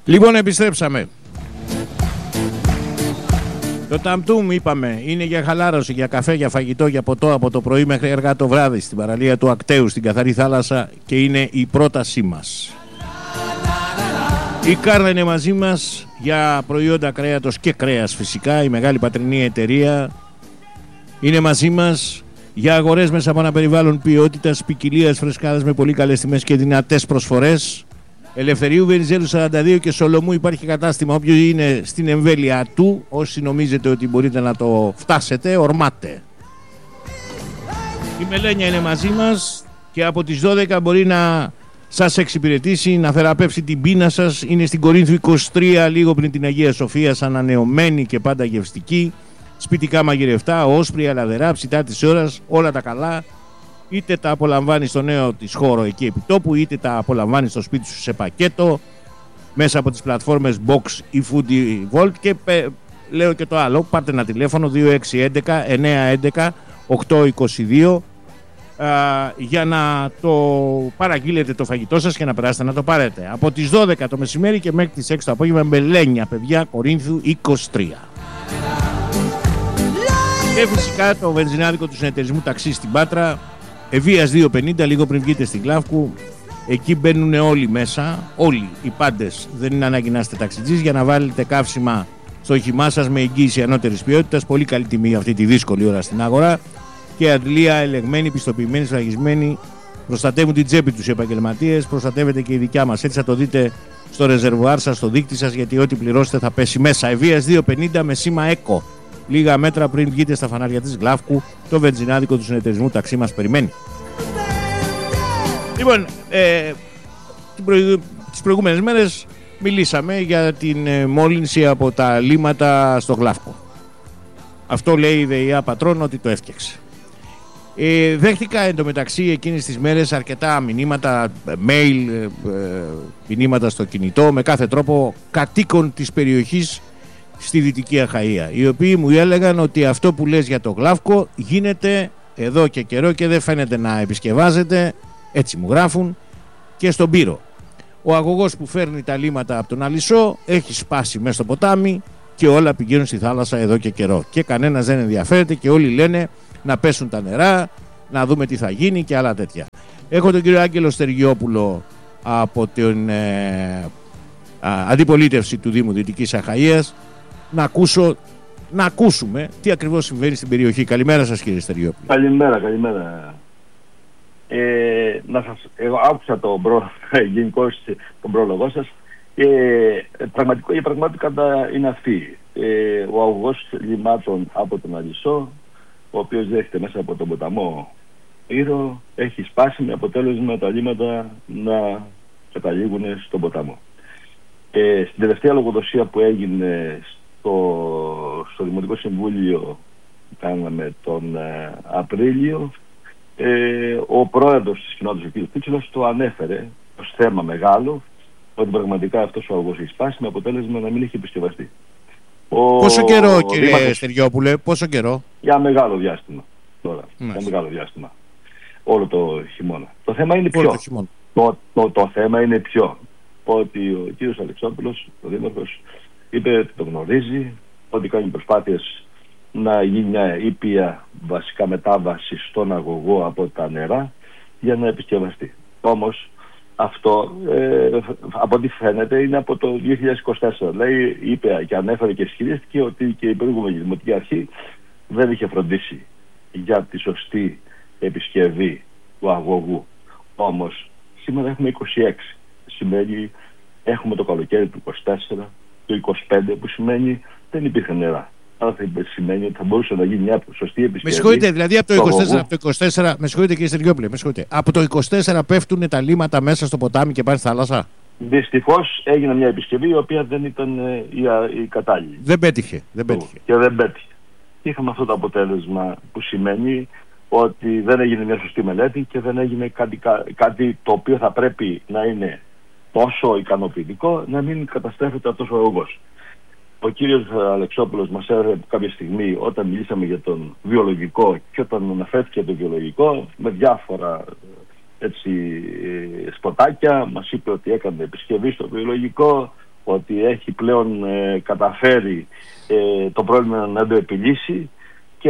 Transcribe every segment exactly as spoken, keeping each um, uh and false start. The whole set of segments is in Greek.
Λοιπόν, επιστρέψαμε. Το ταμτούμ, είπαμε, είναι για χαλάρωση, για καφέ, για φαγητό, για ποτό από το πρωί μέχρι αργά το βράδυ στην παραλία του Ακταίου, στην καθαρή θάλασσα, και είναι η πρότασή μας. Η Κάρδα είναι μαζί μας για προϊόντα κρέατος και κρέας φυσικά. Η μεγάλη πατρινή εταιρεία είναι μαζί μας για αγορές μέσα από ένα περιβάλλον ποιότητας, ποικιλίας, φρεσκάδας με πολύ καλές τιμές και δυνατές προσφορές. Ελευθερίου Βενιζέλου σαράντα δύο και Σολομού υπάρχει κατάστημα. Όποιος είναι στην εμβέλεια του, όσοι νομίζετε ότι μπορείτε να το φτάσετε, ορμάτε. Η Μελένια είναι μαζί μας και από τις δώδεκα μπορεί να σας εξυπηρετήσει, να θεραπεύσει την πείνα σας. Είναι στην Κορίνθου είκοσι τρία, λίγο πριν την Αγία Σοφίας, ανανεωμένη και πάντα γευστική. Σπιτικά μαγειρευτά, όσπρια, λαδερά, ψητά της ώρας, όλα τα καλά. Είτε τα απολαμβάνεις στο νέο της χώρο εκεί επί τόπου, είτε τα απολαμβάνεις στο σπίτι σου σε πακέτο μέσα από τις πλατφόρμες Box ή Foodie Volt. Και πε, λέω και το άλλο, πάρτε ένα τηλέφωνο δύο έξι ένα ένα εννιά ένα οκτώ είκοσι δύο α, για να το παραγγείλετε το φαγητό σας και να περάσετε να το πάρετε. Από τις δώδεκα το μεσημέρι και μέχρι τις έξι το απόγευμα, Μελένια, παιδιά, Κορίνθου είκοσι τρία. Και φυσικά το βενζινάδικο του συνεταιρισμού ταξί στην Πάτρα, Ευβοίας δύο πενήντα, λίγο πριν βγείτε στην Κλάφκου. Εκεί μπαίνουν όλοι μέσα, όλοι οι πάντες. Δεν είναι ανάγκη να είστε ταξιτζής για να βάλετε καύσιμα στο όχημά σας με εγγύηση ανώτερης ποιότητας. Πολύ καλή τιμή αυτή τη δύσκολη ώρα στην αγορά. Και αντλία ελεγμένη, πιστοποιημένη, σφραγισμένη. Προστατεύουν την τσέπη τους οι επαγγελματίες, προστατεύεται και η δικιά μας. Έτσι θα το δείτε στο ρεζερβουάρ σας, στο δείκτη σας, γιατί ό,τι πληρώσετε θα πέσει μέσα. Ευβοίας δύο πενήντα με σήμα ΕΚΟ. Λίγα μέτρα πριν βγείτε στα φανάρια της Γλάφκου, το βενζινάδικο του συνεταιρισμού ταξί μας περιμένει. Λοιπόν, ε, προηγου... τις προηγούμενες μέρες μιλήσαμε για την ε, μόλυνση από τα λίματα στο Γλάφκο. Αυτό λέει η ΔΕΙΑ Πατρών ότι το έφτιαξε. Ε, δέχτηκα εντωμεταξύ εκείνες τις μέρες αρκετά μηνύματα, mail, ε, ε, μηνύματα στο κινητό, με κάθε τρόπο κατοίκων της περιοχής στη Δυτική Αχαΐα, οι οποίοι μου έλεγαν ότι αυτό που λες για το Γλάφκο γίνεται εδώ και καιρό και δεν φαίνεται να επισκευάζεται, έτσι μου γράφουν, και στον Πύρο. Ο αγωγός που φέρνει τα λίματα από τον Αλυσσό έχει σπάσει μέσα στο ποτάμι και όλα πηγαίνουν στη θάλασσα εδώ και καιρό και κανένας δεν ενδιαφέρεται και όλοι λένε να πέσουν τα νερά, να δούμε τι θα γίνει και άλλα τέτοια. Έχω τον κύριο Άγγελο Στεργιόπουλο από την ε, α, αντιπολίτευση του Δήμου Δυτικής Αχαΐας να ακούσω, να ακούσουμε τι ακριβώς συμβαίνει στην περιοχή. Καλημέρα σας, κύριε Στεριόπουλο. Καλημέρα, καλημέρα. Ε, να σας, εγώ άκουσα τον προ, γενικώς τον πρόλογό σας και ε, πραγματικό, η πραγματικότητα είναι αυτή. Ε, ο αγωγός λιμάτων από τον Αλυσσό, ο οποίος δέχεται μέσα από τον ποταμό Ήρο, έχει σπάσει με αποτέλεσμα τα λίματα να καταλήγουν στον ποταμό. Ε, στην τελευταία λογοδοσία που έγινε στο, στο Δημοτικό Συμβούλιο που κάναμε τον ε, Απρίλιο, ε, ο πρόεδρος της κοινότητας, ο κ. Πίτσουλας, το ανέφερε ως θέμα μεγάλο, ότι πραγματικά αυτός ο αγωγός έχει σπάσει με αποτέλεσμα να μην έχει επισκευαστεί. Ο, πόσο καιρό, ο, κύριε Δήμαρχος, Στεριόπουλε, πόσο καιρό? Για μεγάλο διάστημα τώρα, Μάλιστα. για μεγάλο διάστημα, όλο το χειμώνα. Το θέμα είναι Όλο ποιο. το, το, το, το θέμα είναι ποιο. Ότι ο κύριος Αλεξόπουλος, ο Δήμαρχος, είπε ότι το γνωρίζει, ότι κάνει προσπάθειες να γίνει μια ήπια βασικά μετάβαση στον αγωγό από τα νερά για να επισκευαστεί. Όμως αυτό ε, από ό,τι φαίνεται είναι από το δύο χιλιάδες είκοσι τέσσερα. Λέει, είπε και ανέφερε και ισχυρίστηκε ότι και η προηγούμενη Δημοτική Αρχή δεν είχε φροντίσει για τη σωστή επισκευή του αγωγού. Όμως σήμερα έχουμε είκοσι έξι. Σημαίνει έχουμε το καλοκαίρι του είκοσι τέσσερα, το είκοσι πέντε, που σημαίνει δεν υπήρχε νερά. Άρα θα σημαίνει ότι θα μπορούσε να γίνει μια σωστή επισκευή. Με συγχωρείτε, δηλαδή από το είκοσι τέσσερα, από το είκοσι τέσσερα, με συγχωρείτε κύριε Στεριόπουλε, με συγχωρείτε. Από το είκοσι τέσσερα πέφτουν τα λίματα μέσα στο ποτάμι και πάνε στη θάλασσα. Δυστυχώς έγινε μια επισκευή η οποία δεν ήταν ε, η, η κατάλληλη. Δεν πέτυχε. Δεν πέτυχε. Και δεν πέτυχε. Είχαμε αυτό το αποτέλεσμα που σημαίνει ότι δεν έγινε μια σωστή μελέτη και δεν έγινε κάτι, κάτι το οποίο θα πρέπει να είναι τόσο ικανοποιητικό, να μην καταστρέφεται αυτός ο αγωγός. Ο κύριος Αλεξόπουλος μας έλεγε κάποια στιγμή, όταν μιλήσαμε για τον βιολογικό και όταν αναφέρθηκε το βιολογικό, με διάφορα έτσι, σποτάκια, μας είπε ότι έκανε επισκευή στο βιολογικό, ότι έχει πλέον ε, καταφέρει ε, το πρόβλημα να το επιλύσει και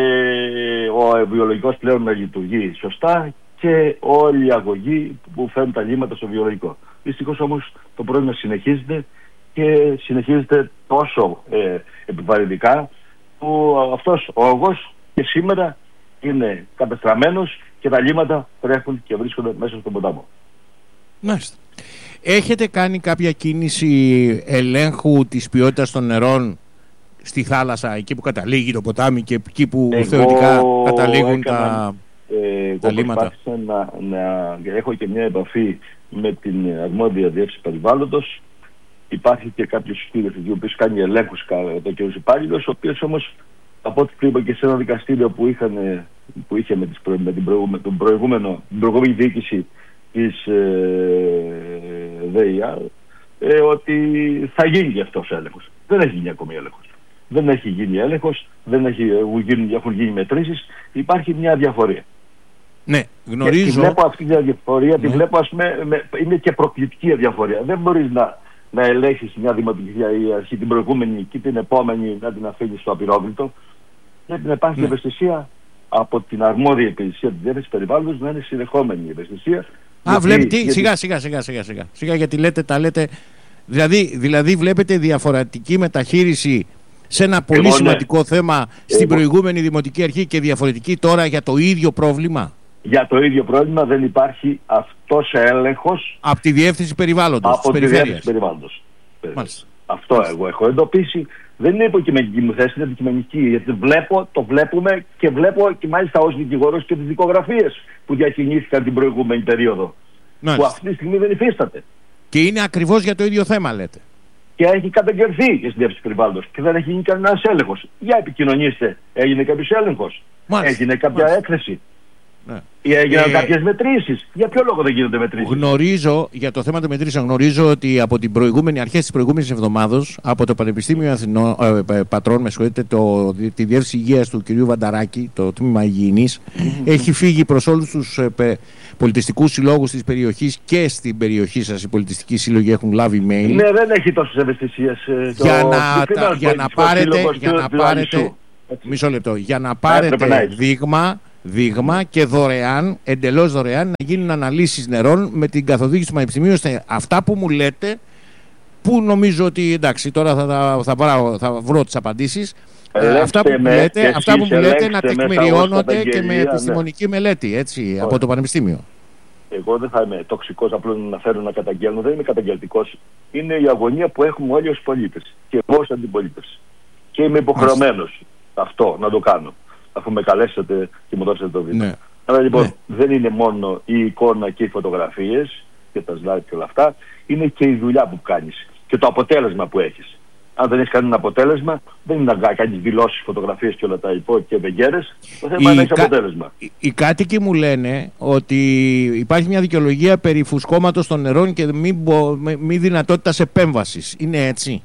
ο βιολογικός πλέον να λειτουργεί σωστά και όλη η αγωγή που φέρνουν τα λίμματα στο βιολογικό. Δυστυχώς όμως το πρόβλημα συνεχίζεται και συνεχίζεται τόσο ε, επιβαρυντικά που αυτός ο αγωγός και σήμερα είναι καταστραμμένος και τα λίμματα τρέχουν και βρίσκονται μέσα στον ποτάμο. Μάλιστα. Έχετε κάνει κάποια κίνηση ελέγχου της ποιότητας των νερών στη θάλασσα, εκεί που καταλήγει το ποτάμι και εκεί που εγώ θεωρητικά καταλήγουν έκανα, τα, ε, τα λίμματα? Να, να έχω και μια επαφή με την αρμόδια διεύθυνση περιβάλλοντος. Υπάρχει και κάποιος κύριος ο οποίος κάνει ελέγχους το κύριος υπάλληλος, ο οποίος όμως από ό,τι είπα και σε ένα δικαστήριο που, είχαν, που είχε με, τις προ, με, την, προ, με τον προηγούμενο, την προηγούμενη διοίκηση της ε, ΔΕΙΑ, ε, ότι θα γίνει αυτός ο έλεγχος. Δεν έχει γίνει ακόμη έλεγχος. Δεν έχει γίνει έλεγχος, δεν έχει, γίνει, έχουν γίνει μετρήσεις. Υπάρχει μια διαφορία. Ναι, γνωρίζω. Και τη βλέπω αυτή τη διαφορία, ναι. τη βλέπω ας πούμε, με, είναι και προκλητική διαφορία. Δεν μπορείς να, να ελέγχεις μια δημοτική αρχή την προηγούμενη και την επόμενη να την αφήνεις στο απειρόβλητο. Πρέπει να υπάρχει ναι. ευαισθησία από την αρμόδια υπηρεσία της διεύθυνσης περιβάλλοντος, να είναι συνεχόμενη η ευαισθησία. Α, βλέπει τι, γιατί... σιγά, σιγά, σιγά, σιγά, σιγά, σιγά, γιατί λέτε, τα λέτε, δηλαδή, δηλαδή βλέπετε διαφορετική μεταχείριση σε ένα πολύ Εγώ, σημαντικό ναι. θέμα στην Εγώ... προηγούμενη δημοτική αρχή και διαφορετική τώρα για το ίδιο πρόβλημα. Για το ίδιο πρόβλημα δεν υπάρχει αυτός έλεγχος από τη διεύθυνση περιβάλλοντος. Από τη διεύθυνση περιβάλλοντος. Αυτό Μάλιστα. εγώ έχω εντοπίσει. Δεν είναι υποκειμενική μου θέση, είναι αντικειμενική. Γιατί βλέπω, το βλέπουμε και βλέπω και μάλιστα ως δικηγόρος και τις δικογραφίες που διακινήθηκαν την προηγούμενη περίοδο. Μάλιστα. Που αυτή τη στιγμή δεν υφίσταται. Και είναι ακριβώς για το ίδιο θέμα, λέτε. Και έχει καταγγελθεί και στη διεύθυνση περιβάλλοντος και δεν έχει γίνει κανένας έλεγχος. Για επικοινωνήστε, έγινε κάποιος έλεγχος, Μάλιστα. έγινε κάποια Μάλιστα. έκθεση. Ναι. Ή έγιναν ε, κάποιες μετρήσεις. Για ποιο λόγο δεν γίνονται μετρήσεις? Γνωρίζω, για το θέμα των μετρήσεων, γνωρίζω ότι από την προηγούμενη αρχές της προηγούμενης εβδομάδος, από το Πανεπιστήμιο Αθηνών, ε, Πατρών, με συγχωρείτε, το, τη Διεύθυνση Υγείας του κ. Βανταράκη, το Τμήμα Υγιεινής, έχει φύγει προς όλους τους ε, πολιτιστικούς συλλόγους της περιοχής και στην περιοχή σας οι πολιτιστικοί σύλλογοι έχουν λάβει mail. Ναι, δεν έχει τόσες ευαισθησίες. Ε, για το, να, το, τα, για να πάρετε, για να πάρετε μισό λεπτό, για να πάρετε δείγμα. δείγμα και δωρεάν, εντελώς δωρεάν, να γίνουν αναλύσεις νερών με την καθοδήγηση του Πανεπιστημίου. Αυτά που μου λέτε, που νομίζω ότι εντάξει, τώρα θα, θα, θα, βρω, θα βρω τις απαντήσεις. Ε, αυτά που μου λέτε, αυτά που μου λέτε να τεκμηριώνονται και με επιστημονική ναι. μελέτη, έτσι, Ωραία. από το Πανεπιστήμιο. Εγώ δεν θα είμαι τοξικός, απλώς να φέρω να καταγγέλνω, δεν είμαι καταγγελτικός. Είναι η αγωνία που έχουμε όλοι ως πολίτες και εγώ ως αντιπολίτες. Και είμαι υποχρεωμένος αυτό να το κάνω, αφού με καλέσατε και μου δώσατε το βήμα. Ναι. Άρα λοιπόν ναι. δεν είναι μόνο η εικόνα και οι φωτογραφίες και τα slide και όλα αυτά, είναι και η δουλειά που κάνεις και το αποτέλεσμα που έχεις. Αν δεν έχεις κανένα αποτέλεσμα, δεν είναι να κάνεις δηλώσεις, φωτογραφίες και όλα τα υπό και βεγγέρες. Το θέμα είναι να έχεις αποτέλεσμα. Οι, οι κάτοικοι μου λένε ότι υπάρχει μια δικαιολογία περί φουσκώματος των νερών και μη, μη δυνατότητας επέμβασης. Είναι έτσι?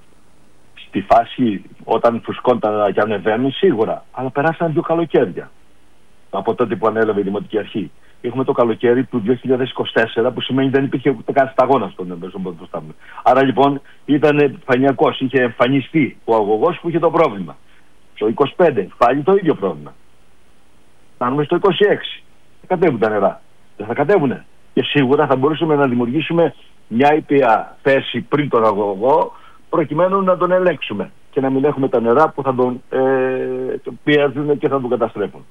Στη φάση όταν φουσκώνουν τα και ανεβαίνουν σίγουρα, αλλά περάσαν δύο καλοκαίρια από τότε που ανέλαβε η Δημοτική Αρχή. Έχουμε το καλοκαίρι του δύο χιλιάδες είκοσι τέσσερα που σημαίνει δεν υπήρχε ούτε καν σταγόνα στον ποτάμι. Άρα λοιπόν ήταν επιφανειακός, είχε εμφανιστεί ο αγωγός που είχε το πρόβλημα. Το είκοσι πέντε πάλι το ίδιο πρόβλημα. Φτάνουμε στο είκοσι έξι. Θα κατέβουν τα νερά. Δεν θα κατέβουνε. Και σίγουρα θα μπορούσαμε να δημιουργήσουμε μια ήπια θέση πριν τον αγωγό, προκειμένου να τον ελέγξουμε και να μην έχουμε τα νερά που θα τον ε, πιέζουν και θα τον καταστρέφουν.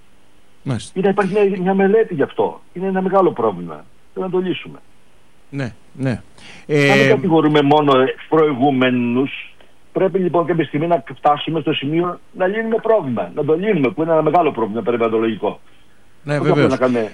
Ή να υπάρχει μια, μια μελέτη γι' αυτό. Είναι ένα μεγάλο πρόβλημα. Πρέπει να το λύσουμε. Ναι, ναι. Ε... Αν δεν κατηγορούμε μόνο προηγούμενους, πρέπει λοιπόν κάποια στιγμή να φτάσουμε στο σημείο να λύνουμε πρόβλημα. Να το λύνουμε, που είναι ένα μεγάλο πρόβλημα περιβαλλοντολογικό. Ναι, βεβαίως.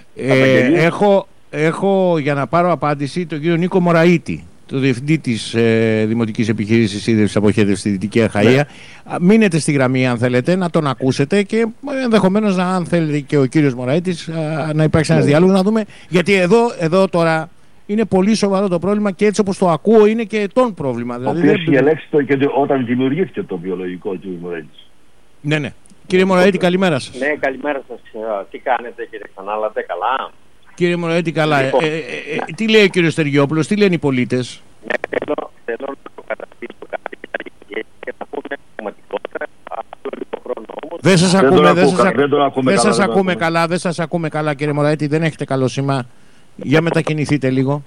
Ε, έχω, έχω για να πάρω απάντηση τον κύριο Νίκο Μωραΐτη, το διευθυντή της ε, Δημοτικής Επιχείρησης Ίδρυυσης Αποχέτευσης στη Δυτική Αχαΐα. Ναι. Μείνετε στη γραμμή αν θέλετε, να τον ακούσετε και ενδεχομένως να, αν θέλετε και ο κύριος Μωραΐτης να υπάρξει ένας ναι. διάλογος, να δούμε. Γιατί εδώ, εδώ τώρα είναι πολύ σοβαρό το πρόβλημα και έτσι όπως το ακούω είναι και ετών πρόβλημα. Δηλαδή, ο οποίος διαλέξει το και όταν δημιουργήθηκε το βιολογικό του Μωραΐτης. Ναι, ναι. Κύριε Μωραΐτη, καλημέρα σας. Ναι, καλημέρα σας. Τι κάνετε κύριε Ξανάλατε, καλά? Κύριε Μωραΐτη, καλά. Λοιπόν, ε, ε, ε, ναι. Τι λέει ο κύριος Στεργιόπουλος, τι λένε οι πολίτες? Ναι, θέλω, θέλω Δεν σας Δεν ακούμε, τον δεν ακούω, σας, δεν τον ακούμε δεν καλά, σας δεν τον ακούμε ακούμε. καλά, δεν σας ακούμε καλά κύριε Μωραήτη, δεν έχετε καλό σήμα. Για μετακινηθείτε λίγο.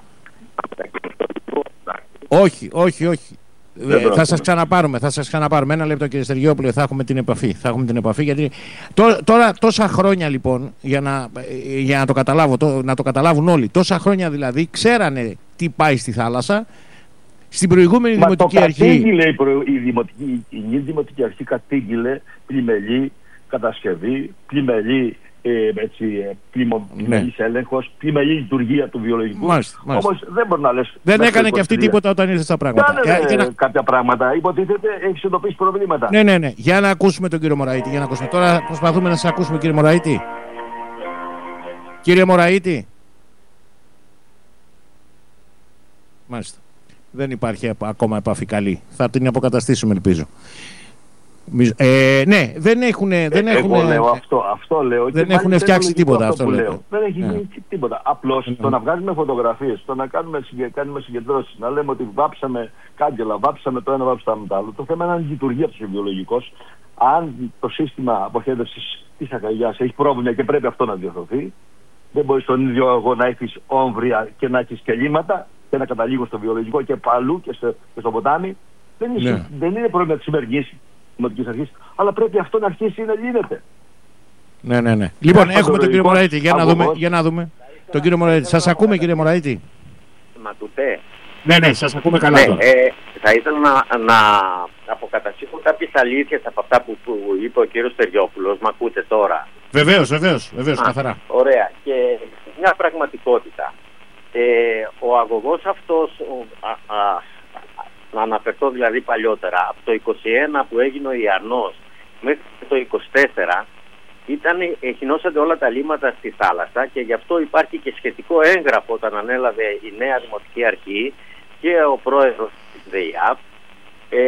Όχι, όχι, όχι. Δεν Ε, τον θα ακούμε. σας ξαναπάρουμε, θα σας ξαναπάρουμε. Ένα λεπτό κύριε Στεργιόπουλε, θα έχουμε την επαφή. Θα έχουμε την επαφή γιατί... Τώρα, τώρα τόσα χρόνια λοιπόν, για να, ε, για να το καταλάβω, το, να το καταλάβουν όλοι, τόσα χρόνια δηλαδή ξέρανε τι πάει στη θάλασσα. Στην προηγούμενη Μα δημοτική το αρχή. κατήγγειλε η, προ... η, δημοτική... η νη δημοτική αρχή, κατήγγειλε πλημελή κατασκευή, πλημελή ε, έτσι, ε, πλημο... Ναι. πλημελής έλεγχος, πλημελή λειτουργία του βιολογικού. Μάλιστα, μάλιστα. Όμως δεν μπορεί να λες. Δεν μέχρι έκανε το και αυτή είκοσι τρία. τίποτα όταν ήρθε στα πράγματα. Κάνε Ε, για να... κάποια πράγματα. Υποτίθεται έχει εντοπίσει προβλήματα. Ναι, ναι, ναι. Για να ακούσουμε τον κύριο Μωραήτη. Για να ακούσουμε. Τώρα προσπαθούμε να σας ακούσουμε κύριε Μωραήτη. Κύριε Μωραήτη. Μάλιστα. Δεν υπάρχει ακόμα επαφή καλή. Θα την αποκαταστήσουμε ελπίζω. Ε, ναι, δεν έχουν. Δεν έχουν Εγώ λέω αυτό, αυτό λέω. Δεν και έχουν μάλιστα φτιάξει είναι λογικό τίποτα, αυτό αυτό που λέω. λέω. Δεν έχει Ναι. γίνει τίποτα. Απλώς το να βγάζουμε φωτογραφίες, το να κάνουμε, συγκε... κάνουμε συγκεντρώσεις, να λέμε ότι βάψαμε κάγκελα, βάψαμε το ένα, βάψαμε το άλλο. Το θέμα είναι αν λειτουργεί αυτός ο βιολογικός. Αν το σύστημα αποχέτευσης της αγκαλιάς έχει πρόβλημα και πρέπει αυτό να διορθωθεί, δεν μπορεί στον ίδιο αγώ να έχεις όμβρια και να έχεις κελίματα και να καταλήγουν στο βιολογικό και παλού και στο, και στο ποτάμι. Δεν είναι, Ναι. δεν είναι πρόβλημα της σημερινής δημοτικής αρχής, αλλά πρέπει αυτό να αρχίσει να λύνεται. Ναι, ναι, ναι. Λοιπόν, Ένας έχουμε τον κύριο παντολογικός Μωραήτη. Για να αγωγός. δούμε. Για να δούμε. Τον κύριο Μωραήτη. Σας ακούμε κύριε Μωραήτη. Ματουτέ. Ναι, ναι, σας ακούμε καλά. Ναι, τώρα. ε, θα ήθελα να, να αποκαταστήσω κάποιες αλήθειες από αυτά που, που είπε ο κύριος Στεριόπουλος. Μ' ακούτε τώρα? Βεβαίως, βεβαίως, βεβαίως, Α, καθαρά. Ωραία. Και μια πραγματικότητα. Ε, ο αγωγός αυτός, ο, α, α, να αναφερθώ δηλαδή παλιότερα, από το είκοσι ένα που έγινε ο Ιαννός μέχρι το είκοσι τέσσερα, ήταν, εχινώσατε όλα τα λίμματα στη θάλασσα και γι' αυτό υπάρχει και σχετικό έγγραφο όταν ανέλαβε η νέα Δημοτική Αρχή και ο πρόεδρος της ΔΕΙΑΠ ε,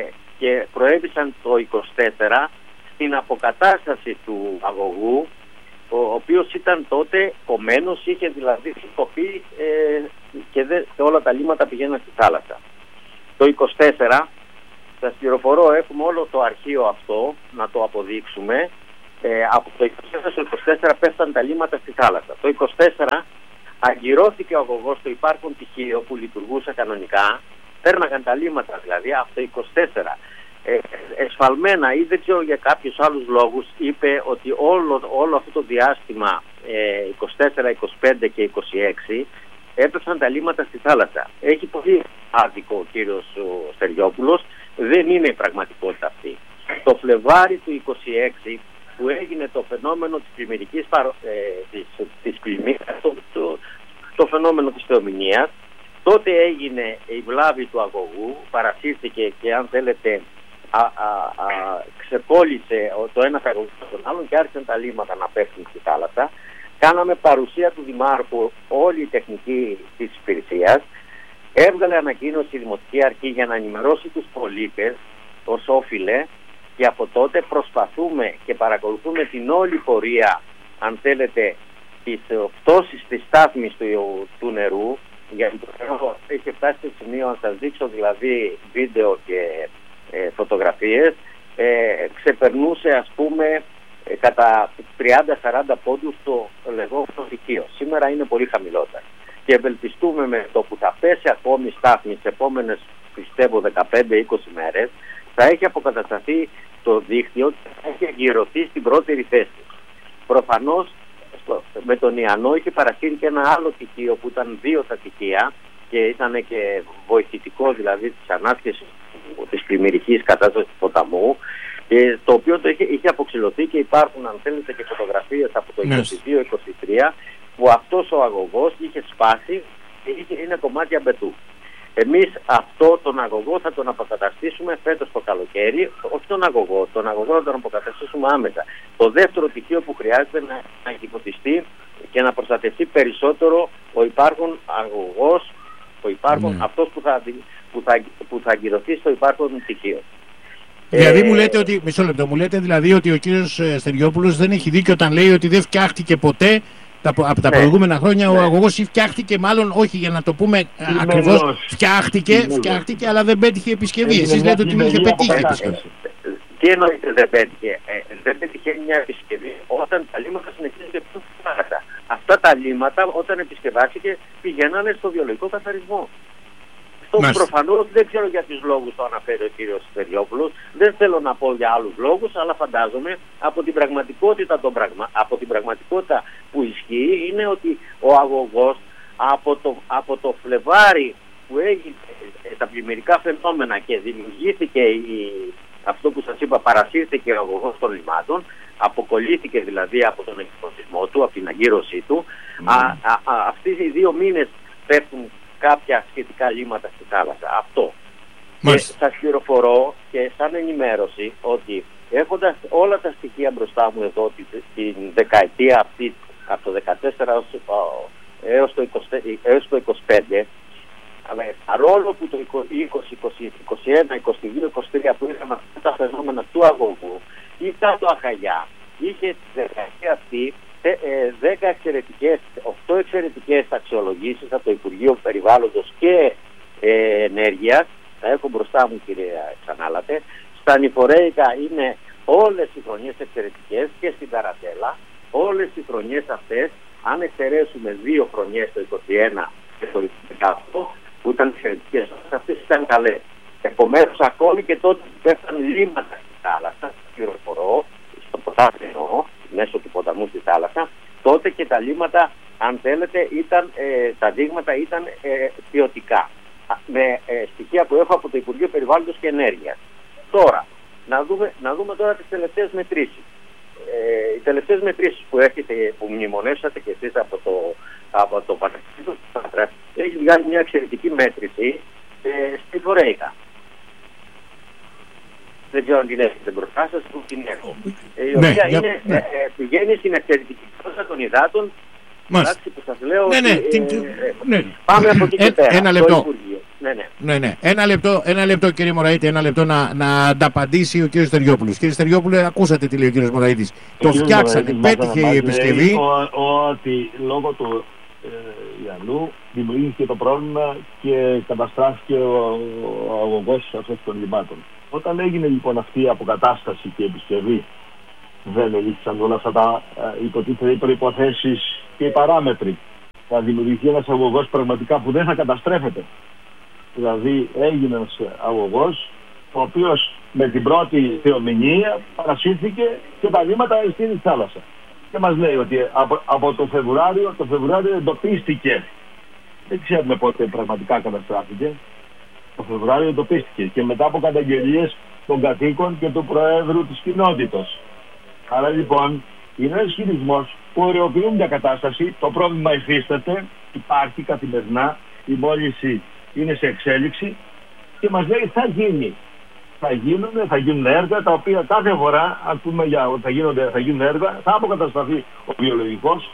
και προέβησαν το είκοσι τέσσερα στην αποκατάσταση του αγωγού, ο οποίος ήταν τότε κομμένος, είχε δηλαδή κοπεί ε, και, δε, και όλα τα λίμματα πηγαίναν στη θάλασσα. Το είκοσι τέσσερα, σας πληροφορώ, έχουμε όλο το αρχείο αυτό να το αποδείξουμε. Ε, από το είκοσι τέσσερα στο είκοσι τέσσερα πέφταν τα λίμματα στη θάλασσα. Το είκοσι τέσσερα αγκυρώθηκε ο αγωγός στο υπάρχον τυχείο που λειτουργούσε κανονικά. Πέρναγαν τα λίμματα δηλαδή από το είκοσι τέσσερα. Ε, εσφαλμένα ή δεν ξέρω για κάποιους άλλους λόγους είπε ότι όλο, όλο αυτό το διάστημα ε, είκοσι τέσσερα, είκοσι πέντε και είκοσι έξι έπεφταν τα λίμματα στη θάλασσα. Έχει πολύ άδικο ο κύριος ο Στεριόπουλος, δεν είναι η πραγματικότητα αυτή. Το Φλεβάρι του είκοσι έξι που έγινε το φαινόμενο της πλημμυρικής παρο, ε, της, της πλημμύρας, το, το, το φαινόμενο της θεομηνίας, τότε έγινε η βλάβη του αγωγού, παρασύρθηκε και αν θέλετε α, α, α, ξεκόλλησε το ένα αγωγό στον άλλον και άρχισαν τα λίμματα να πέφτουν στη θάλασσα. Κάναμε παρουσία του Δημάρχου όλη η τεχνική της υπηρεσίας, έβγαλε ανακοίνωση η Δημοτική Αρχή για να ενημερώσει τους πολίτες ως όφιλε και από τότε προσπαθούμε και παρακολουθούμε την όλη πορεία, αν θέλετε, της πτώσης της στάθμης του, του νερού, γιατί το νερό έχει φτάσει στο σημείο, αν σας δείξω δηλαδή βίντεο και ε, φωτογραφίες, ε, ξεπερνούσε ας πούμε ε, κατά τριάντα με σαράντα πόντους το λεγόμενο δικείο. Σήμερα είναι πολύ χαμηλότερα. Και ευελπιστούμε με το που θα πέσει ακόμη στάθμη στις επόμενες, πιστεύω, δεκαπέντε με είκοσι μέρες, θα έχει αποκατασταθεί το δίκτυο και θα έχει εγκυρωθεί στην πρώτη θέση. Προφανώς στο, με τον Ιαννό είχε παρασύρει και ένα άλλο τυχείο που ήταν δύο τα τυχεία και ήταν και βοηθητικό δηλαδή της ανάσχεσης της πλημμυρικής κατάστασης του ποταμού, και το οποίο το είχε, είχε αποξηλωθεί και υπάρχουν αν θέλετε και φωτογραφίες από το είκοσι δύο είκοσι τρία που αυτός ο αγωγός είχε σπάσει και είχε, είναι κομμάτια μπετού. Εμείς αυτό τον αγωγό θα τον αποκαταστήσουμε φέτος το καλοκαίρι, όχι τον αγωγό, τον αγωγό θα τον αποκαταστήσουμε άμεσα. Το δεύτερο τυχείο που χρειάζεται να, να εγκυποθιστεί και να προστατευτεί περισσότερο ο υπάρχον αγωγός, ο υπάρχον, mm. αυτός που θα, που, θα, που θα αγκυρωθεί στο υπάρχον τυχείο. Δηλαδή ε, μου λέτε ότι, μισό λεπτό, μου λέτε δηλαδή ότι ο κύριος Στεριόπουλος δεν έχει δίκιο όταν λέει ότι δεν φτιάχτηκε ποτέ τα, από τα ναι, προηγούμενα χρόνια ναι. Ο αγωγός φτιάχτηκε, μάλλον όχι για να το πούμε είναι ακριβώς, ενός. φτιάχτηκε, είναι φτιάχτηκε αλλά δεν πέτυχε επισκευή. Εσείς λέτε ότι είχε πετύχει επισκευή. Τι εννοείται δεν πέτυχε. Ε, δεν πετυχαίνει μια επισκευή όταν τα λίμματα συνεχίζουν και πέφτουν στη θάλασσα. Αυτά τα λίμματα όταν επισκευάστηκε πηγαίνανε στο βιολογικό καθαρισμό. Αυτό προφανώς δεν ξέρω για ποιους λόγους το αναφέρει ο κύριος Στεριόπουλος, δεν θέλω να πω για άλλους λόγους, αλλά φαντάζομαι από την πραγματικότητα, τον πραγμα... από την πραγματικότητα που ισχύει είναι ότι ο αγωγός από το, από το Φλεβάρι που έγινε τα πλημμυρικά φαινόμενα και δημιουργήθηκε η, αυτό που σας είπα, παρασύρθηκε ο αγωγός των λιμάτων, αποκολλήθηκε δηλαδή από τον εκπροσισμό του, από την αγκύρωσή του. Mm. Α, α, α, αυτοί οι δύο μήνες πέφτουν κάποια σχετικά λίμματα στη θάλασσα. Αυτό. Και σας πληροφορώ και σαν ενημέρωση ότι έχοντας όλα τα στοιχεία μπροστά μου εδώ την δεκαετία αυτή, από το δεκατέσσερα έως το είκοσι, έως το είκοσι πέντε, παρόλο που το είκοσι, είκοσι, είκοσι ένα, είκοσι δύο, είκοσι τρία που είχαμε αυτά τα φαινόμενα του αγωγού ή κάτω Αχαγιά, είχε τη δεκαετία αυτή δέκα εξαιρετικές, οκτώ εξαιρετικές αξιολογήσεις από το Υπουργείο Περιβάλλοντος και ε, Ενέργειας. Τα έχω μπροστά μου, κύριε Ξανάλατε. Στα νηφορέικα είναι όλες οι χρονιές εξαιρετικές και στην Καρατέλα. Όλες οι χρονιές αυτές, αν εξαιρέσουμε δύο χρονιές, το είκοσι ένα και το είκοσι δεκαοκτώ, που ήταν εξαιρετικές, αυτές ήταν καλές. Επομένως, ακόμη και τότε που πέφτανε λίμματα στη θάλασσα, πληροφορώ, στο ποτάμι εννοώ, μέσω του ποταμού στη θάλασσα, τότε και τα λίμματα, αν θέλετε, ήταν, ε, τα δείγματα ήταν ε, ποιοτικά. Με ε, στοιχεία που έχω από το Υπουργείο Περιβάλλοντος και Ενέργειας. Τώρα, να δούμε, να δούμε τώρα τις τελευταίες μετρήσεις. Ε, οι τελευταίες μετρήσεις που έχετε, που μνημονεύσατε και εσείς από το, από το Πανεπιστήμιο του Πάτρας, έχει βγάλει μια εξαιρετική μέτρηση ε, στη Φορέικα. Δεν ξέρω αν την έχετε μπροστά σας, που την έχω. Ε, η ναι, οποία για, είναι, ναι. ε, πηγαίνει στην εξαιρετική πρόστα των υδάτων. Εντάξει, που σας λέω, ναι, ναι, ε, την, ε, ναι. πάμε από εκεί και ε, πέρα. Ένα λεπτό. Ναι, ναι. Ναι, ναι. Ένα λεπτό, ένα λεπτό κύριε Μωραήτη, ένα λεπτό να, να ανταπαντήσει ο κύριος Στεριόπουλος. Κύριε Στεριόπουλε, ακούσατε τι λέει ο κύριος Μωραήτης. Το φτιάξατε, πέτυχε η επισκευή. Ότι λόγω του ε, Ιαννού δημιουργήθηκε το πρόβλημα και καταστράφηκε ο, ο αγωγός αυτών των λιμάτων. Όταν έγινε λοιπόν αυτή η αποκατάσταση και η επισκευή, δεν ελήφθησαν όλα αυτά τα ε, υποτίθεται προϋποθέσεις και οι παράμετροι. Θα δημιουργηθεί ένας αγωγός πραγματικά που δεν θα καταστρέφεται. Δηλαδή έγινε ένας αγωγός ο οποίος με την πρώτη θεομηνία παρασύρθηκε και τα λίμματα στην θάλασσα. Και μας λέει ότι από, από το Φεβρουάριο, το Φεβρουάριο εντοπίστηκε. Δεν ξέρουμε πότε πραγματικά καταστράφηκε. Το Φεβρουάριο εντοπίστηκε και μετά από καταγγελίες των κατοίκων και του Προέδρου της κοινότητας. Άρα λοιπόν είναι ένας ισχυρισμός που ωρεοποιούν μια κατάσταση, το πρόβλημα υφίσταται, υπάρχει καθημερινά, η μόλυνση είναι σε εξέλιξη και μας λέει θα γίνει. Θα γίνουν, θα γίνουν έργα τα οποία κάθε φορά, αν πούμε για ότι θα, γίνονται, θα γίνουν έργα, θα αποκατασταθεί ο βιολογικός.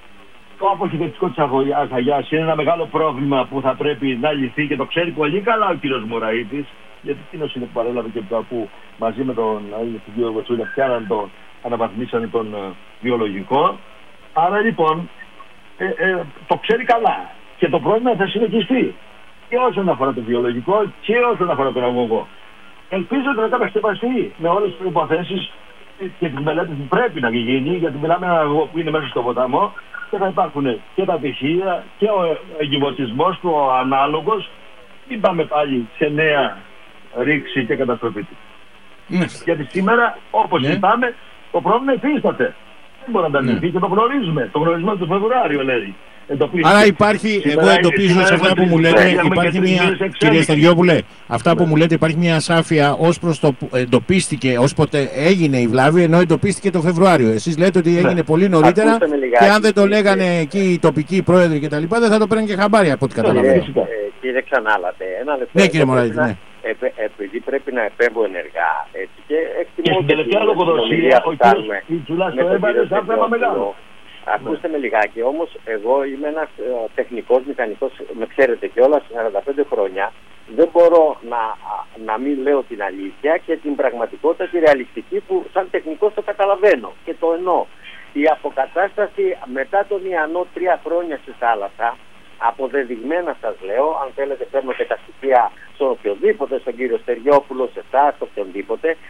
Το αποχαιρετικό της Αχαγιάς είναι ένα μεγάλο πρόβλημα που θα πρέπει να λυθεί και το ξέρει πολύ καλά ο κύριος Μωραήτης, γιατί εκείνος είναι που παρέλαβε και που μαζί με τον κύριο Βοτσούλια φτιάναν τον, αναβαθμίσανε τον uh, βιολογικό. Άρα λοιπόν ε, ε, το ξέρει καλά και το πρόβλημα θα συνεχιστεί και όσον αφορά το βιολογικό και όσον αφορά τον αγωγό. Ελπίζω ότι θα κατασκευαστεί με όλες τις προϋποθέσεις και τις μελέτες που πρέπει να γίνει, γιατί μιλάμε ένα αγωγό που είναι μέσα στο ποταμό και θα υπάρχουν και τα πηχεία και ο εγκυμοσμός του, ο ανάλογος. Μην πάμε πάλι σε νέα ρήξη και καταστροφή του. Mm. Γιατί σήμερα, όπως mm. είπαμε, το πρόβλημα υφίσταται. Δεν μπορεί να τα λυθεί mm. και το γνωρίζουμε. Το γνωρίζουμε το Φεβρουάριο, λέει. Άρα υπάρχει, εγώ εντοπίζω σε αυτά που μου λέτε, υπάρχει μια, κύριε Στεριόπουλε, αυτά που μου λέτε υπάρχει μια ασάφεια ως προς το που εντοπίστηκε, ως πότε έγινε η βλάβη, ενώ εντοπίστηκε το Φεβρουάριο. Εσείς λέτε ότι έγινε πολύ νωρίτερα και αν δεν το λέγανε εκεί οι τοπικοί πρόεδροι και τα λοιπά, δεν θα το παίρνουν και χαμπάρι από ό,τι καταλαβαίνω. Κύριε Ξανάλατε, ένα λεπτό. Ναι, κύριε Μωραήτη, ναι. Επειδή πρέπει να επέμβω ενεργά, έτσι, και εκτιμώ και στην τελευταία λογοδοσία ο κύριος Πιτσουλάς το έβαλε σαν θέμα μεγάλο. Ακούστε με λιγάκι, όμως εγώ είμαι ένας ε, τεχνικός μηχανικός, με ξέρετε κιόλας, σαράντα πέντε χρόνια. Δεν μπορώ να, να μην λέω την αλήθεια και την πραγματικότητα τη ρεαλιστική που σαν τεχνικός το καταλαβαίνω και το εννοώ. Η αποκατάσταση μετά τον Ιαννό τρία χρόνια στη θάλασσα, αποδεδειγμένα σας λέω, αν θέλετε παίρνω και τα στοιχεία στον οποιοδήποτε, στον κύριο Στεριόπουλο, σε εσάς, οποιονδήποτε,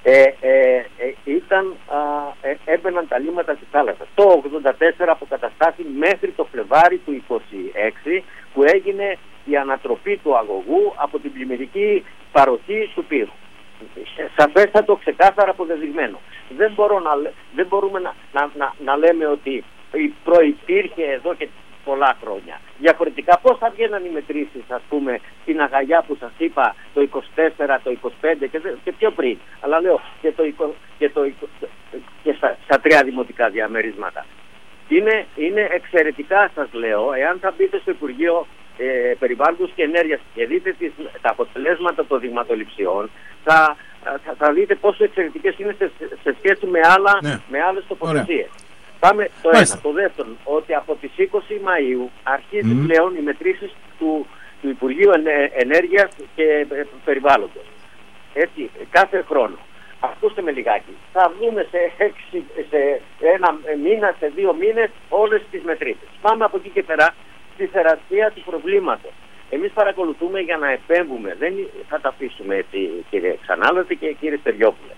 Ε, ε, ε, ήταν, α, ε, έμπαιναν τα λίμματα στη θάλασσα. Το ογδόντα τέσσερα αποκαταστάθη μέχρι το Φλεβάρι του είκοσι έξι, που έγινε η ανατροπή του αγωγού από την πλημμυρική παροχή του πύρου. Σαφέστατο, ξεκάθαρα αποδεδειγμένο. Δεν, μπορώ να, δεν μπορούμε να, να, να, να λέμε ότι προϋπήρχε εδώ και πολλά χρόνια. Διαφορετικά πώς θα βγαίναν οι μετρήσεις, ας πούμε, στην Αγαγιά που σας είπα το είκοσι τέσσερα, το είκοσι πέντε και, και πιο πριν. Αλλά λέω και, το, και, το, και στα, στα τρία δημοτικά διαμερίσματα. Είναι, είναι εξαιρετικά, σας λέω, εάν θα μπείτε στο Υπουργείο ε, Περιβάλλοντος και Ενέργειας και δείτε τις, τα αποτελέσματα των δειγματοληψιών, θα, θα, θα δείτε πόσο εξαιρετικές είναι σε, σε σχέση με, άλλα, ναι. με άλλες τοποθεσίες. Πάμε το Μάλιστα. ένα. Το δεύτερο, ότι από τις είκοσι Μαΐου αρχίζει mm. πλέον οι μετρήσεις του, του Υπουργείου Ενέργειας και Περιβάλλοντος. Έτσι, κάθε χρόνο. Ακούστε με λιγάκι. Θα δούμε σε, έξι, σε ένα μήνα, σε δύο μήνες όλες τις μετρήσεις. Πάμε από εκεί και πέρα στη θεραπεία του προβλήματος. Εμείς παρακολουθούμε για να επέμβουμε. Δεν θα τα αφήσουμε έτσι, κύριε Ξανάλωτη και κύριε Στεριόπουλε.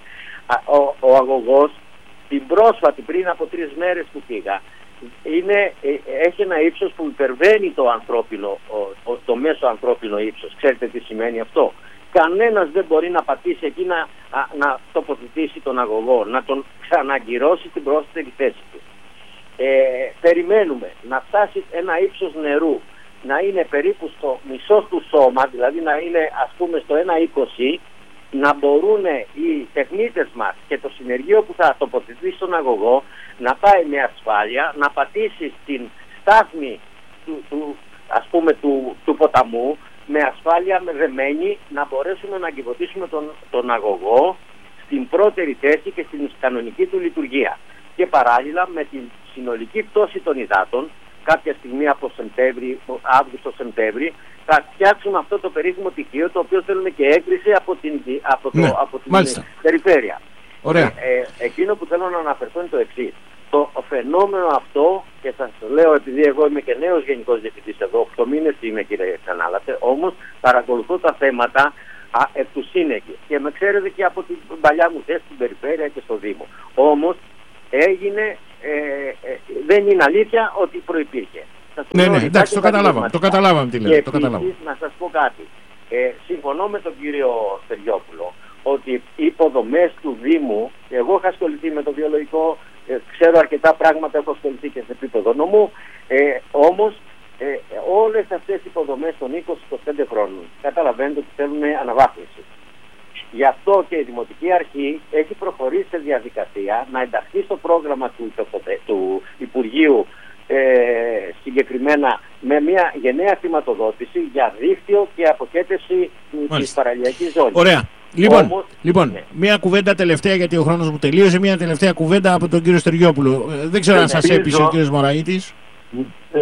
Ο, ο αγωγός την πρόσφατη, πριν από τρεις μέρες που πήγα, είναι, έχει ένα ύψος που υπερβαίνει το ανθρώπινο, ο, το μέσο ανθρώπινο ύψος. Ξέρετε τι σημαίνει αυτό? Κανένας δεν μπορεί να πατήσει εκεί να, να τοποθετήσει τον αγωγό, να τον ξαναγκυρώσει στην πρόσθετη θέση του. Ε, περιμένουμε να φτάσει ένα ύψος νερού να είναι περίπου στο μισό του σώμα, δηλαδή να είναι ας πούμε στο ένα είκοσι, να μπορούν οι τεχνίτες μας και το συνεργείο που θα τοποθετήσει στον αγωγό να πάει με ασφάλεια, να πατήσει στην στάθμη του, του, ας πούμε, του, του ποταμού με ασφάλεια, με δεμένη, να μπορέσουμε να αγκιβωτήσουμε τον, τον αγωγό στην πρώτερη θέση και στην κανονική του λειτουργία. Και παράλληλα με την συνολική πτώση των υδάτων, κάποια στιγμή από Σεπτέμβρη, Αύγουστο-Σεπτέμβρη, θα φτιάξουμε αυτό το περίφημο τυχείο, το οποίο θέλουμε και έγκριση από την, από το, ναι, από την περιφέρεια. Ωραία. Ε, ε, εκείνο που θέλω να αναφερθώ είναι το εξής. Το φαινόμενο αυτό, και σας λέω επειδή εγώ είμαι και νέος γενικός διευθυντής εδώ, οκτώ μήνες είμαι κύριε Ξανάλατε, όμως παρακολουθώ τα θέματα α, εκ του σύνεγγυ. Και με ξέρετε και από την παλιά μου θέση στην περιφέρεια και στο Δήμο. Όμως έγινε, ε, ε, δεν είναι αλήθεια ότι προϋπήρχε. Ναι, ναι, εντάξει, το καταλάβαμε. Το καταλάβαμε τι λέτε. Και επίσης, να σας πω κάτι. Ε, συμφωνώ με τον κύριο Στεριόπουλο ότι οι υποδομές του Δήμου, εγώ έχω ασχοληθεί με το βιολογικό, ε, ξέρω αρκετά πράγματα, έχω ασχοληθεί και σε επίπεδο νομού, ε, όμως ε, όλες αυτές οι υποδομές των είκοσι με είκοσι πέντε χρόνων καταλαβαίνετε ότι θέλουν αναβάθμιση. Γι' αυτό και η Δημοτική Αρχή έχει προχωρήσει σε διαδικασία να ενταχθεί στο πρόγραμμα του, του Υπουργείου ε, συγκεκριμένα με μια γενναία χρηματοδότηση για δίκτυο και αποχέτευση της παραλιακής ζώνης. Ωραία. Λοιπόν, Όμως, λοιπόν ναι. μια κουβέντα τελευταία, γιατί ο χρόνος μου τελείωσε, μια τελευταία κουβέντα από τον κύριο Στεριόπουλο. Ε, δεν ξέρω ναι, αν σας ναι, έπεισε ναι. ο κύριος Μωραΐτης. Ε,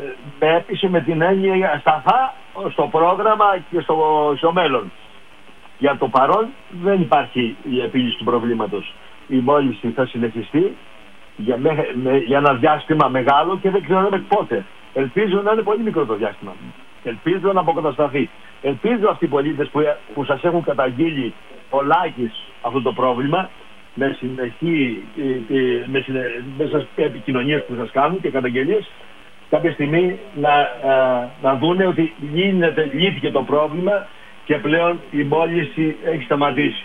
με έπεισε με την έννοια σταθά στο πρόγραμμα και στο, στο μέλλον. Για το παρόν δεν υπάρχει η επίλυση του προβλήματος. Η μόλυνση θα συνεχιστεί για, με, με, για ένα διάστημα μεγάλο και δεν ξέρουμε πότε. Ελπίζω να είναι πολύ μικρό το διάστημα. Ελπίζω να αποκατασταθεί. Ελπίζω αυτοί οι πολίτες που, που σας έχουν καταγγείλει πολλάκις αυτό το πρόβλημα με συνεχή, με συνε, μέσα στις επικοινωνίες που σας κάνουν και καταγγελίες, κάποια στιγμή να, α, να δούνε ότι γίνεται, λύθηκε το πρόβλημα και πλέον η μόλυνση έχει σταματήσει.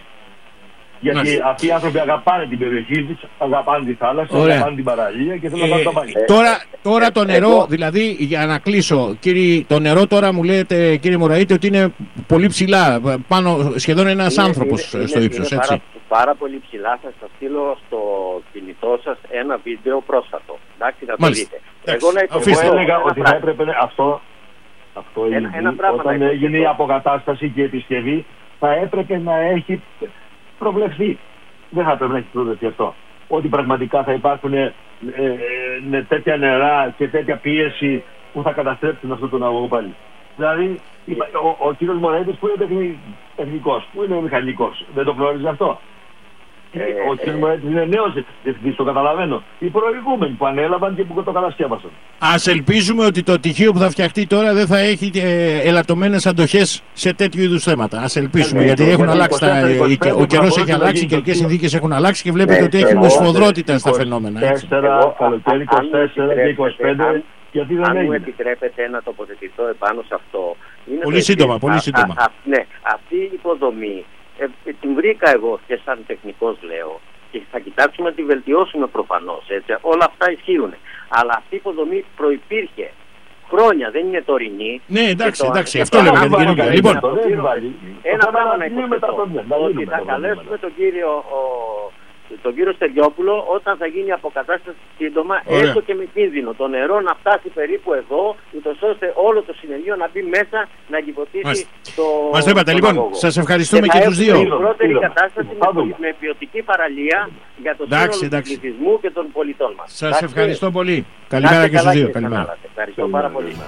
Γιατί Μάλιστα. αυτοί οι άνθρωποι αγαπάνε την περιοχή τους, αγαπάνε τη θάλασσα, Ωραία. αγαπάνε την παραλία και θέλουν να κάνουν τα μάτια. Τώρα, τώρα το νερό, Εγώ- δηλαδή για να κλείσω, κύριε, το νερό τώρα μου λέτε κύριε Μωραΐτη ότι είναι πολύ ψηλά, πάνω, σχεδόν ένας Είναι- άνθρωπος είναι- στο είναι- ύψος, είναι έτσι. Πάρα, πάρα πολύ ψηλά. Θα σας στείλω στο κινητό σας ένα βίντεο πρόσφατο. Εντάξει, θα το Μάλιστα. δείτε. Εντάξει, Εγώ να αφήστε. Εγώ εγώ έλεγα ένα ότι θα πράγμα. έπρεπε να- αυτό, αυτό Ένα- ήδη, ένα πράγμα όταν να έγινε η υποθέσω. αποκατάσταση και η επισκευή, θα έπρεπε να έχει προβλεφθεί. Δεν θα έπρεπε να έχει προβλεφθεί αυτό. Ότι πραγματικά θα υπάρχουν ε, ε, ε, τέτοια νερά και τέτοια πίεση που θα καταστρέψουν αυτόν τον αγωγό πάλι. Δηλαδή, είπα, ο, ο κύριος Μωραΐτης που είναι τεχνη, τεχνικός, που είναι μηχανικός, δεν το γνώριζε αυτό. Ο κ. είναι νέος διευθυντής, το καταλαβαίνω. Οι προηγούμενοι που ανέλαβαν και που το κατασκεύασαν. Ας ελπίζουμε ότι το τυχείο που θα φτιαχτεί τώρα δεν θα έχει ε, ελαττωμένες αντοχές σε τέτοιου είδους θέματα. Ας ελπίσουμε, γιατί το, έχουν το αλλάξει τα, ε, ο καιρός έχει αλλάξει, οι καιρικές συνθήκες έχουν αλλάξει και βλέπετε ότι έχουμε σφοδρότητα στα φαινόμενα. τέσσερα, καλοκαίρι, είκοσι τέσσερα και είκοσι πέντε. Γιατί δεν αν έγινε. μου επιτρέπετε να τοποθετηθώ επάνω σε αυτό. Είναι πολύ σύντομα, πολύ σύντομα. Α, α, ναι, αυτή η υποδομή ε, ε, την βρήκα εγώ και σαν τεχνικός λέω και θα κοιτάξουμε να τη βελτιώσουμε προφανώς. Έτσι, όλα αυτά ισχύουν. Αλλά αυτή η υποδομή προϋπήρχε χρόνια, δεν είναι τωρινή. Ναι, εντάξει, το, εντάξει, αυτό λέμε για την καινούργια. Λοιπόν, ένα πράγμα να υποθέσω, ότι θα καλέσουμε τον κύριο τον κύριο Στεριόπουλο όταν θα γίνει αποκατάσταση σύντομα, ωραία, έστω και με κίνδυνο το νερό να φτάσει περίπου εδώ, ούτως ώστε όλο το συνεργείο να μπει μέσα να εγκυβωτήσει το. Μας το είπατε, λοιπόν, σας ευχαριστούμε και, και τους δύο. Η πρώτη κατάσταση με, με ποιοτική παραλία για το σύνολο του πληθυσμού και των πολιτών μας. Σας ευχαριστώ πολύ. Καλημέρα και στους δύο. Καλημέρα. Ευχαριστώ πάρα πολύ.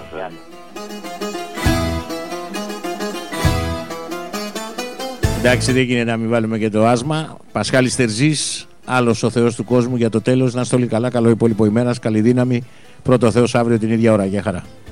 Εντάξει, δεν γίνεται να μην βάλουμε και το άσμα. Πασχάλης Τερζής, άλλος ο Θεός του κόσμου για το τέλος. Να στολεί καλά, καλό υπόλοιπο ημέρας, καλή δύναμη. Πρώτο Θεός αύριο την ίδια ώρα. Γεια χαρά.